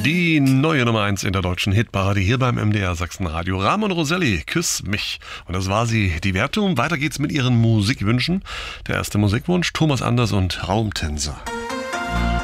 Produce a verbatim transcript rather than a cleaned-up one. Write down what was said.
Die neue Nummer eins in der deutschen Hitparade hier beim M D R Sachsenradio. Ramon Roselli, Küss mich. Und das war sie, die Wertung. Weiter geht's mit ihren Musikwünschen. Der erste Musikwunsch, Thomas Anders und Raumtänzer.